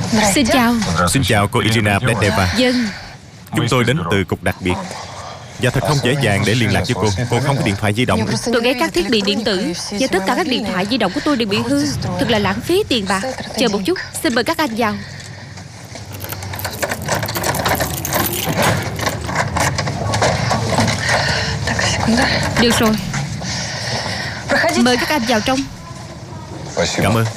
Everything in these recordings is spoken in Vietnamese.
Xin chào. Xin chào cô Irina Bledeva. Dân. Chúng tôi đến từ cục đặc biệt. Và thật không dễ dàng để liên lạc với cô. Cô không có điện thoại di động. Tôi ghé các thiết bị điện tử và tất cả các điện thoại di động của tôi đều bị hư. Thật là lãng phí tiền bạc. Chờ một chút, xin mời các anh vào. Được rồi. Mời các anh vào trong. Cảm ơn.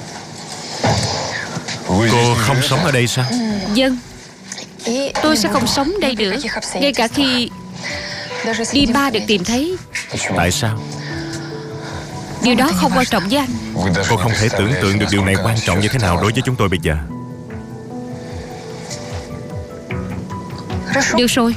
Cô không sống ở đây sao? Dân. Tôi sẽ không sống đây nữa, ngay cả khi Dima được tìm thấy. Tại sao? Điều đó không quan trọng với anh. Cô không thể tưởng tượng được điều này quan trọng như thế nào đối với chúng tôi bây giờ. Được rồi.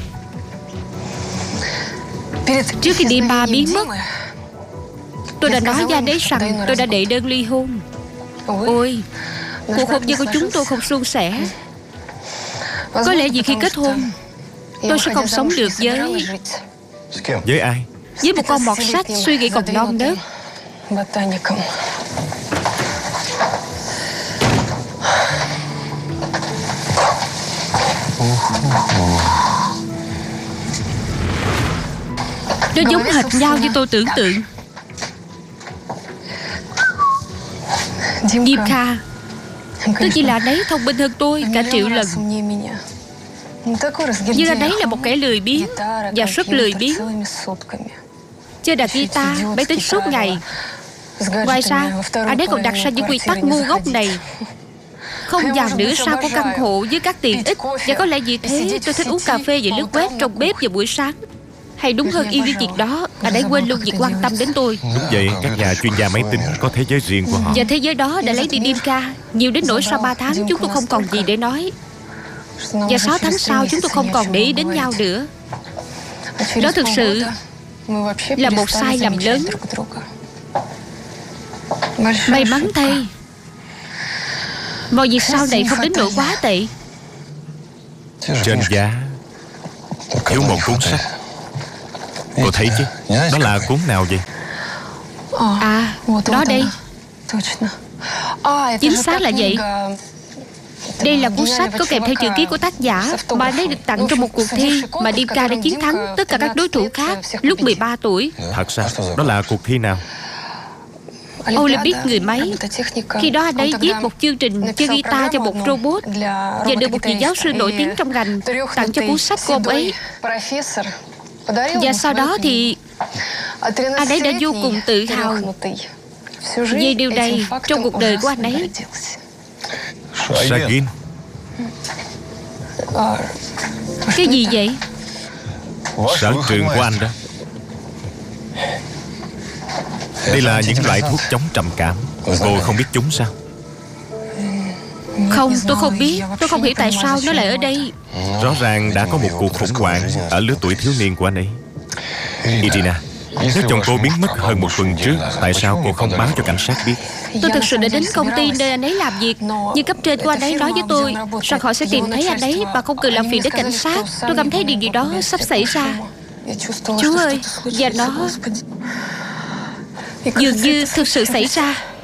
Trước khi Dima biến mất, tôi đã nói với anh ấy rằng tôi đã đệ đơn ly hôn. Ôi, cuộc hôn nhân của chúng tôi không suôn sẻ. Có lẽ vì khi kết hôn, tôi sẽ không sống được Với ai? với một con mọt sách suy nghĩ còn non nớt. Nó giống hệt nhau như tôi tưởng tượng. Dimka, tất nhiên là anh ấy thông minh hơn tôi cả triệu lần. Nhưng anh ấy là một kẻ lười biếng và rất lười biếng. Chơi đàn guitar, máy tính suốt ngày. Ngoài ra, anh ấy còn đặt ra những quy tắc ngu ngốc này: không vào nửa sau của căn hộ với các tiện ích. Và có lẽ vì thế tôi thích uống cà phê và lướt web trong bếp vào buổi sáng. Hay đúng hơn, yêu với việc đó, anh ấy quên luôn việc quan tâm đến tôi. Đúng vậy, các nhà chuyên gia máy tính có thế giới riêng của họ. Và thế giới đó đã lấy đi Dimka. Nhiều đến nỗi sau 3 tháng chúng tôi không còn gì để nói. Và 6 tháng sau chúng tôi không còn để ý đến nhau nữa. Đó thực sự là một sai lầm lớn. May mắn thay, mọi việc sau này không đến nỗi quá tệ. Trên giá thiếu một cuốn sách. Cô thấy chứ? Đó là cuốn nào vậy? À, đó đây. Chính xác là vậy. Đây là cuốn sách có kèm theo chữ ký của tác giả mà anh ấy được tặng trong một cuộc thi mà Dimka đã chiến thắng tất cả các đối thủ khác lúc 13 tuổi. Thật sao? Đó là cuộc thi nào? Olympic người máy. Khi đó anh ấy viết một chương trình chơi guitar cho một robot và được một vị giáo sư nổi tiếng trong ngành tặng cho cuốn sách của ông ấy. Và sau đó thì anh ấy đã vô cùng tự hào về điều này trong cuộc đời của anh ấy. Sagin. Cái gì vậy? Sở trường của anh đó. Đây là những loại thuốc chống trầm cảm. Cô không biết chúng sao? Không, tôi không biết. Tôi không hiểu tại sao nó lại ở đây. Rõ ràng đã có một cuộc khủng hoảng ở lứa tuổi thiếu niên của anh ấy. Irina, nếu chồng cô biến mất hơn một tuần trước, tại sao cô không báo cho cảnh sát biết? Tôi thực sự đã đến công ty nơi anh ấy làm việc, nhưng cấp trên của anh ấy nói với tôi rằng họ sẽ tìm thấy anh ấy và không cần làm phiền đến cảnh sát. Tôi cảm thấy điều gì đó sắp xảy ra. Chúa ơi, và nó dường như thực sự xảy ra.